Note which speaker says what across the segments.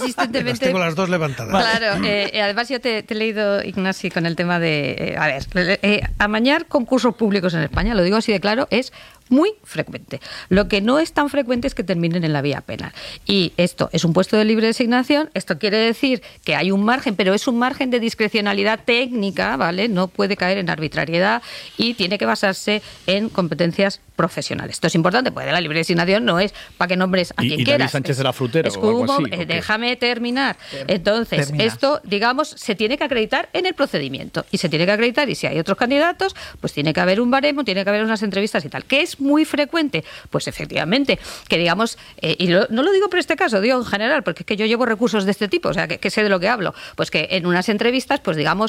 Speaker 1: insistentemente...
Speaker 2: Tengo las dos levantadas.
Speaker 1: Claro, además yo te he leído, Ignasi, con el tema de... amañar concursos públicos en España, lo digo así de claro, es muy frecuente. Lo que no es tan frecuente es que terminen en la vía penal. Y esto es un puesto de libre designación, esto quiere decir que hay un margen, pero es un margen de discrecionalidad técnica, ¿vale? No puede caer en arbitrariedad y tiene que basarse en competencias profesionales. Esto es importante, porque la libre designación no es para que nombres a quien quieras.
Speaker 3: David Sánchez era frutero
Speaker 1: es
Speaker 3: o algo así.
Speaker 1: Déjame terminar. Entonces, esto, digamos, se tiene que acreditar en el procedimiento. Y se tiene que acreditar, y si hay otros candidatos, pues tiene que haber un baremo, tiene que haber unas entrevistas y tal. ¿Qué es muy frecuente? Pues efectivamente, que digamos, y no lo digo por este caso, digo en general, porque es que yo llevo recursos de este tipo, o sea, que sé de lo que hablo. Pues que en unas entrevistas, pues digamos,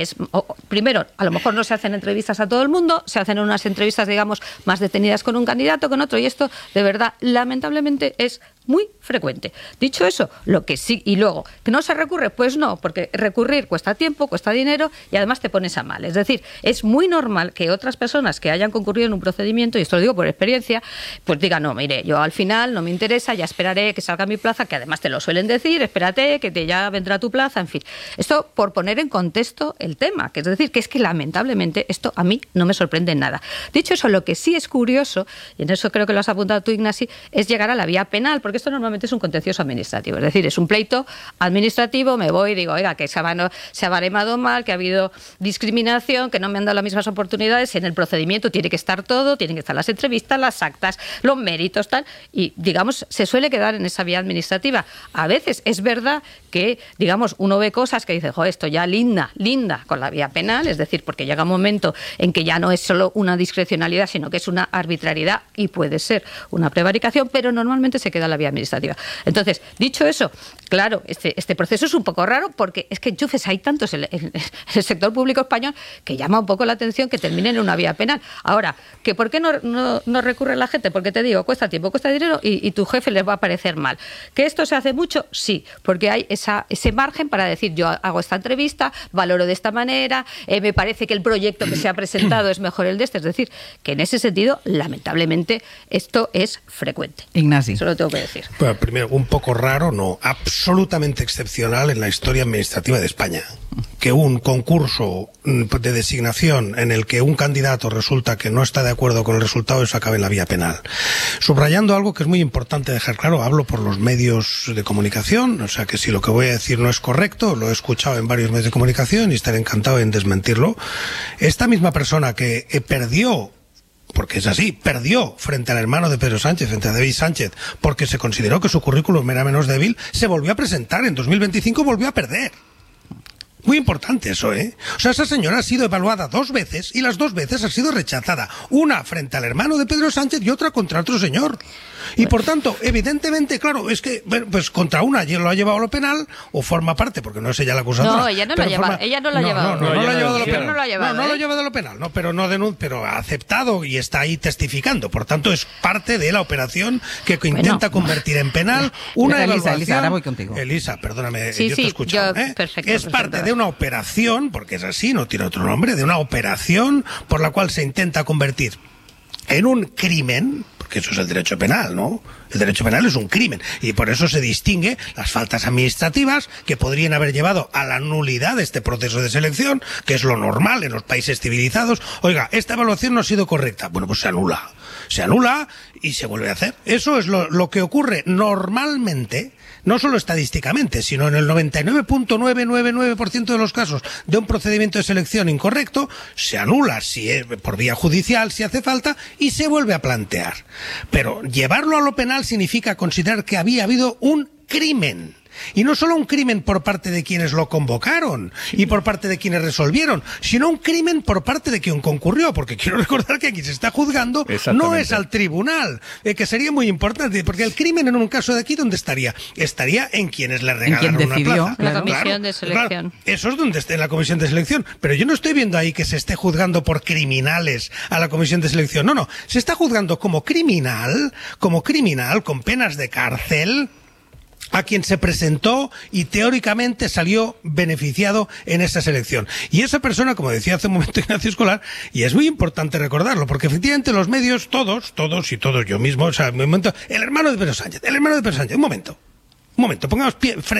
Speaker 1: primero, a lo mejor no se hacen entrevistas a todo el mundo, se hacen unas entrevistas, digamos, más detenidas con un candidato, con otro, y esto, de verdad, lamentablemente es muy frecuente. Dicho eso, lo que sí, y luego, ¿que no se recurre? Pues no, porque recurrir cuesta tiempo, cuesta dinero y además te pones a mal. Es decir, es muy normal que otras personas que hayan concurrido en un procedimiento, y esto lo digo por experiencia, pues digan, no, mire, yo al final no me interesa, ya esperaré que salga mi plaza, que además te lo suelen decir, espérate, que ya vendrá tu plaza, en fin. Esto por poner en contexto el tema, que es decir, que es que lamentablemente esto a mí no me sorprende nada. Dicho eso, lo que sí es curioso, y en eso creo que lo has apuntado tú, Ignasi, es llegar a la vía penal, porque esto normalmente es un contencioso administrativo, es decir, es un pleito administrativo, me voy y digo, oiga, que se ha baremado mal, que ha habido discriminación, que no me han dado las mismas oportunidades, en el procedimiento tiene que estar todo, tienen que estar las entrevistas, las actas, los méritos, tal, y digamos, se suele quedar en esa vía administrativa. A veces es verdad que, digamos, uno ve cosas que dice, esto ya linda con la vía penal, es decir, porque llega un momento en que ya no es solo una discrecionalidad, sino que es una arbitrariedad y puede ser una prevaricación, pero normalmente se queda en la vía administrativa. Entonces, dicho eso, claro, este proceso es un poco raro porque es que enchufes hay tantos en el sector público español que llama un poco la atención que terminen en una vía penal. Ahora, ¿que por qué no recurre la gente? Porque te digo, cuesta tiempo, cuesta dinero y tu jefe les va a parecer mal. ¿Que esto se hace mucho? Sí, porque hay ese margen para decir, yo hago esta entrevista, valoro de esta manera, me parece que el proyecto que se ha presentado es mejor el de este. Es decir, que en ese sentido, lamentablemente, esto es frecuente.
Speaker 4: Ignasi.
Speaker 1: Eso lo tengo que decir.
Speaker 2: Bueno, primero, un poco raro, no, absolutamente excepcional en la historia administrativa de España. Que un concurso de designación en el que un candidato resulta que no está de acuerdo con el resultado, eso acabe en la vía penal. Subrayando algo que es muy importante dejar claro, hablo por los medios de comunicación, o sea que si lo que voy a decir no es correcto, lo he escuchado en varios medios de comunicación y estaré encantado en desmentirlo. Esta misma persona que perdió, porque es así, perdió frente al hermano de Pedro Sánchez, frente a David Sánchez, porque se consideró que su currículum era menos débil, se volvió a presentar, en 2025 volvió a perder. Muy importante eso, ¿eh? O sea, esa señora ha sido evaluada 2 veces y las 2 veces ha sido rechazada. Una frente al hermano de Pedro Sánchez y otra contra otro señor. Y por tanto, evidentemente, claro, es que, bueno, pues contra una lo ha llevado a lo penal o forma parte, porque no es ella la acusadora.
Speaker 1: No, ella no lo ha llevado. Ella no lo ha llevado.
Speaker 2: No lo ha llevado a lo penal.
Speaker 1: No lo ha llevado.
Speaker 2: No lo ha llevado a lo penal, no, pero no pero ha aceptado y está ahí testificando. Por tanto, es parte de la operación que intenta convertir en penal una evaluación.
Speaker 4: Elisa, ahora voy contigo.
Speaker 2: Elisa, perdóname,
Speaker 1: sí,
Speaker 2: yo te he escuchado.
Speaker 1: Perfecto,
Speaker 2: es parte de una operación, porque es así, no tiene otro nombre, de una operación por la cual se intenta convertir en un crimen, porque eso es el derecho penal, ¿no? El derecho penal es un crimen y por eso se distingue las faltas administrativas que podrían haber llevado a la nulidad de este proceso de selección, que es lo normal en los países civilizados. Oiga, esta evaluación no ha sido correcta. Bueno, pues se anula y se vuelve a hacer. Eso es lo que ocurre normalmente, no solo estadísticamente, sino en el 99.999% de los casos de un procedimiento de selección incorrecto, se anula si es por vía judicial, si hace falta, y se vuelve a plantear. Pero llevarlo a lo penal significa considerar que había habido un crimen. Y no solo un crimen por parte de quienes lo convocaron y por parte de quienes resolvieron, sino un crimen por parte de quien concurrió, porque quiero recordar que quien se está juzgando no es al tribunal, que sería muy importante, porque el crimen en un caso de aquí, ¿dónde estaría? Estaría en quienes le regalaron una plaza.
Speaker 1: La comisión de selección.
Speaker 2: Claro, eso es donde esté en la comisión de selección, pero yo no estoy viendo ahí que se esté juzgando por criminales a la comisión de selección, no, se está juzgando como criminal, con penas de cárcel, a quien se presentó y teóricamente salió beneficiado en esa selección. Y esa persona, como decía hace un momento Ignacio Escolar, y es muy importante recordarlo, porque efectivamente los medios, todos, yo mismo, o sea, un momento, el hermano de Pedro Sánchez, un momento, pongamos